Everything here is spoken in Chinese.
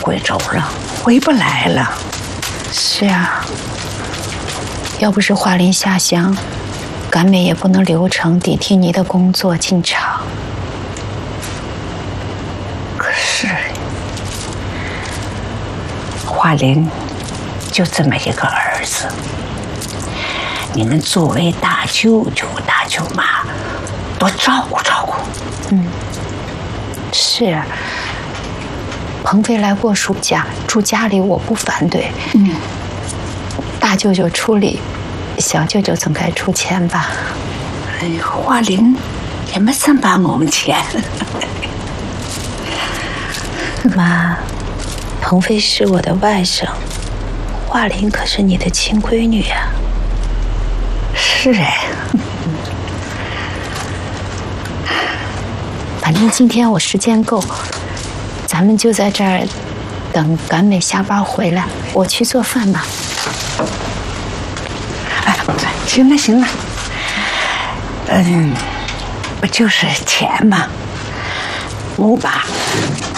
贵州了，回不来了。 是啊，要不是华林下乡，赶美也不能流程地替你的工作进厂。 可是华林就这么一个儿子，你们作为大舅舅、大舅妈，多照顾照顾。 是啊，鹏飞来过暑假，住家里我不反对。大舅舅出力，小舅舅总该出钱吧？ 哎，华林也没剩把我们钱。 妈，鹏飞是我的外甥，华林可是你的亲闺女啊。 是哎。 反正今天我时间够，咱们就在这儿等赶美下班回来，我去做饭吧。 哎，行了行了，不就是钱吗？我把